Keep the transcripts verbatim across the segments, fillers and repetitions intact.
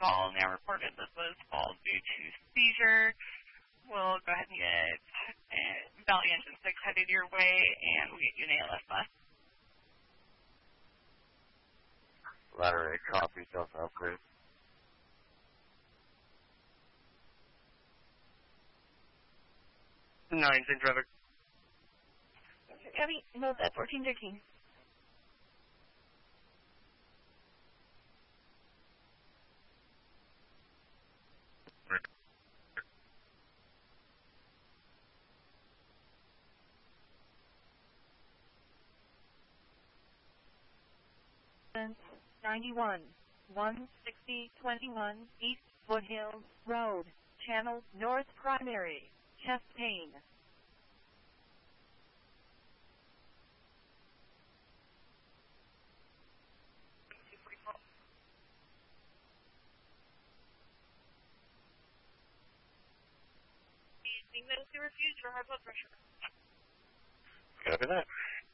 call now reported this was called due to seizure. We'll go ahead and get uh, Valley Engine six headed your way, and we'll get you an A L S bus. Ladder eight, copy, Delta upgrade. Nine, Saint Traffic. Copy, mode at fourteen thirteen. ninety-one, one sixty, twenty-one, East Foothills Road, Channel North Primary, chest pain. Medically refused for high blood pressure. Copy that.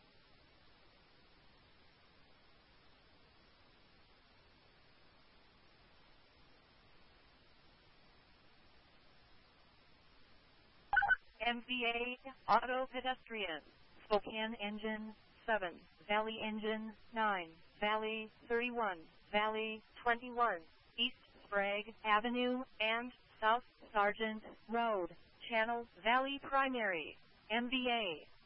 M V A Auto Pedestrian, Spokane Engine seven, Valley Engine nine, Valley thirty-one, Valley twenty-one, East Sprague Avenue and South Sargent Road, Channel Valley Primary, M V A